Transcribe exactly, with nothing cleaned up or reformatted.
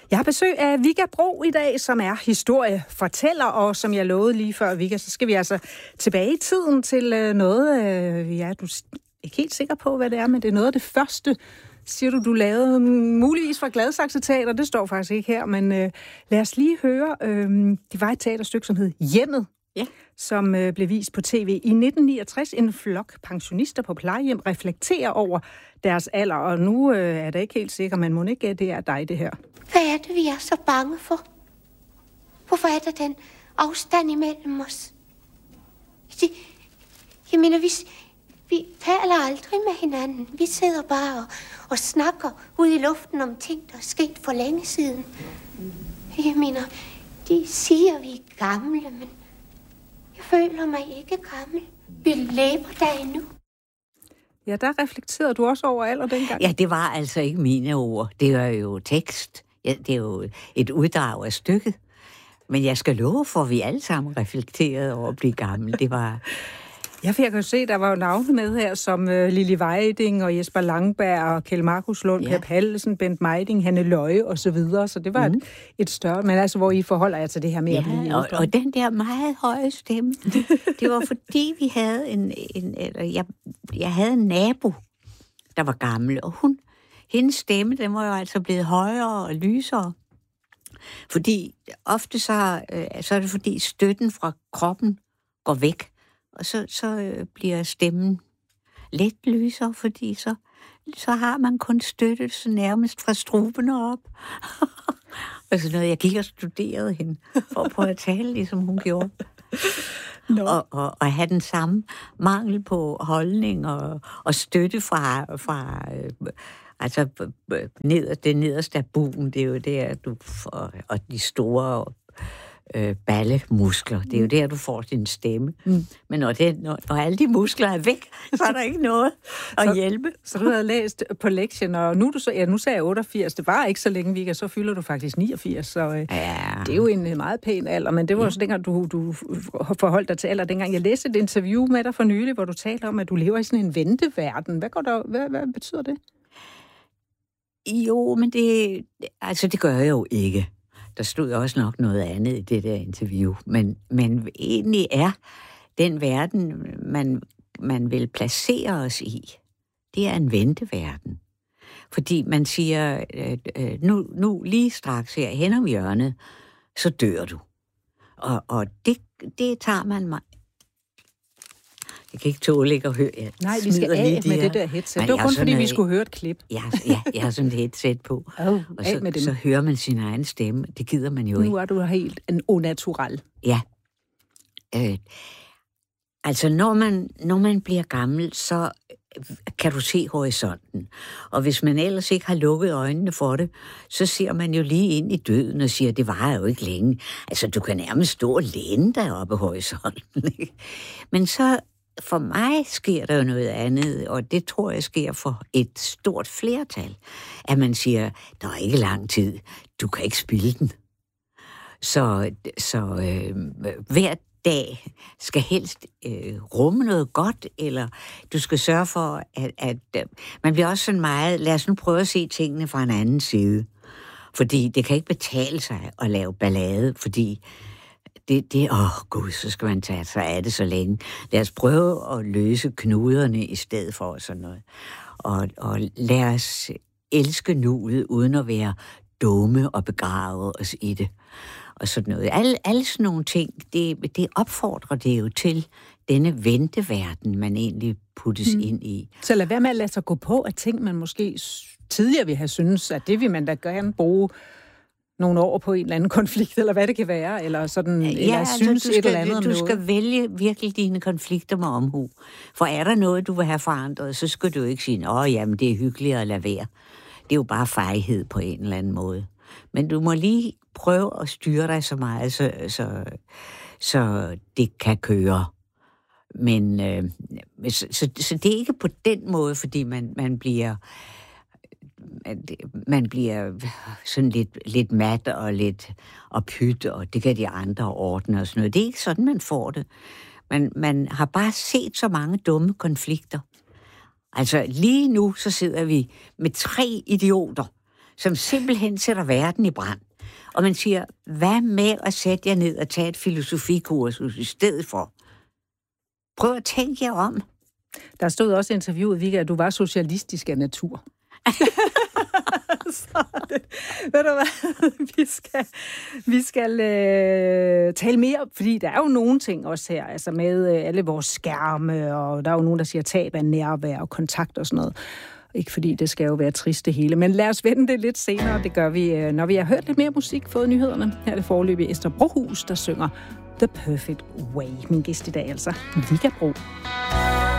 Jeg har besøg af Vigga Bro i dag, som er historiefortæller, og som jeg lovede lige før, Vigga, så skal vi altså tilbage i tiden til noget, ja, du er ikke helt sikker på, hvad det er, men det er noget af det første, siger du, du lavede muligvis fra Gladsaxe Teater, det står faktisk ikke her, men øh, lad os lige høre, øh, det var et teaterstykke, som hed Hjemmet, ja. som øh, blev vist på tv i nitten niogtres. En flok pensionister på plejehjem reflekterer over deres alder, og nu øh, er det ikke helt sikker, men må ikke, det er dig, det her. Hvad er det, vi er så bange for? Hvorfor er der den afstand imellem os? Det, jeg mener, vi, vi taler aldrig med hinanden. Vi sidder bare og, og snakker ud i luften om ting, der er sket for længe siden. Jeg mener, de siger, at vi er gamle, men jeg føler mig ikke gammel. Vi lever der endnu. Ja, der reflekterede du også over alder dengang. Ja, det var altså ikke mine ord. Det var jo tekst. Ja, det er jo et uddrag af stykket. Men jeg skal love for, at vi alle sammen reflekterede over at blive gamle. Det var... Ja, for jeg kan jo se, der var jo navne med her, som uh, Lili Weiding og Jesper Langberg og Kjeld Markus Lund, ja. Per Pallesen, Bent Meiding, Hanne Løje og så videre. Så det var mm. et, et større... Men altså, hvor I forholder jer til det her med ja, at blive og, og den der meget høje stemme, det var fordi, vi havde en... en eller jeg, jeg havde en nabo, der var gammel, og hun... Hendes stemme, den var jo altså blevet højere og lysere. Fordi ofte så, øh, så er det fordi støtten fra kroppen går væk, og så, så øh, bliver stemmen lidt lysere, fordi så, så har man kun støtte så nærmest fra strubene op. Og sådan noget. Jeg gik og studerede hende for at prøve at tale, ligesom hun gjorde. No. Og, og, og have den samme mangel på holdning og, og støtte fra... fra øh, Altså, ned, det nederste af bugen, det er jo der, du får, og de store øh, ballemuskler, det er jo der, du får din stemme. Mm. Men når, det, når, når alle de muskler er væk, så er der ikke noget at så, hjælpe. Så du havde læst på lektien, og nu, du så, ja, nu sagde jeg otteogfirs, det var ikke så længe, Vigga, så fylder du faktisk niogfirs, så øh, ja. Det er jo en meget pæn alder, men det var ja. jo så dengang, du, du forholdt dig til alder. Dengang jeg læste et interview med dig for nylig, hvor du talte om, at du lever i sådan en venteverden. Hvad, går der, hvad, hvad betyder det? Jo, men det, altså det gør jeg jo ikke. Der stod også nok noget andet i det der interview. Men, men egentlig er den verden, man, man vil placere os i, det er en venteverden. Fordi man siger, øh, nu, nu lige straks her hen om hjørnet, så dør du. Og, og det, det tager man mig. Jeg kan ikke tåle ikke at høre. Jeg Nej, vi skal af med det der headset. Det var kun fordi, vi skulle høre et klip. Ja, ja, jeg har sådan et headset på. Oh, og så, så hører man sin egen stemme. Det gider man jo nu ikke. Nu er du helt en unnatural. Ja. Øh, altså, når man, når man bliver gammel, så kan du se horisonten. Og hvis man ellers ikke har lukket øjnene for det, så ser man jo lige ind i døden og siger, det varer jo ikke længe. Altså, du kan nærmest stå og læne dig oppe i horisonten. Ikke? Men så for mig sker der jo noget andet, og det tror jeg sker for et stort flertal, at man siger, der er ikke lang tid, du kan ikke spilde den. Så, så øh, hver dag skal helst øh, rumme noget godt, eller du skal sørge for, at, at øh, man bliver også sådan meget, lad os nu prøve at se tingene fra en anden side. Fordi det kan ikke betale sig at lave ballade, fordi Det, det, åh gud, så skal man tage sig af det så længe. Lad os prøve at løse knuderne i stedet for sådan noget. Og, og lad os elske nuet, uden at være dumme og begrave os i det. Og sådan noget. Alle, alle sådan nogle ting, det, det opfordrer det jo til denne venteverden, man egentlig puttes mm. ind i. Så lad være med at lade sig gå på, at ting, man måske tidligere ville have syntes, at det vil man da gerne bruge nogle år på en eller anden konflikt, eller hvad det kan være, eller sådan, ja, eller altså, synes skal, et eller andet om du noget. skal vælge virkelig dine konflikter med omhu. For er der noget, du vil have forandret, så skal du ikke sige, åh, jamen, det er hyggeligt at lade være. Det er jo bare fejhed på en eller anden måde. Men du må lige prøve at styre dig så meget, så, så, så det kan køre. Men øh, så, så, så det er ikke på den måde, fordi man, man bliver... man bliver sådan lidt, lidt mat og lidt ophyt, og det kan de andre ordne og sådan noget. Det er ikke sådan, man får det. Man, man har bare set så mange dumme konflikter. Altså lige nu, så sidder vi med tre idioter, som simpelthen sætter verden i brand. Og man siger, hvad med at sætte jer ned og tage et filosofikursus i stedet for? Prøv at tænke jer om. Der stod også i interviewet, Vigga, at du var socialistisk af natur. Så det, ved du hvad, vi skal, vi skal øh, tale mere, fordi der er jo nogle ting også her, altså med øh, alle vores skærme, og der er jo nogen, der siger tab af nærvær og kontakt og sådan noget. Ikke fordi det skal jo være trist det hele, men lad os vende det lidt senere. Det gør vi, øh, når vi har hørt lidt mere musik, fået nyhederne. Her er det foreløbig Esther Brohus, der synger The Perfect Way. Min gæst i dag altså, Vigga Bro.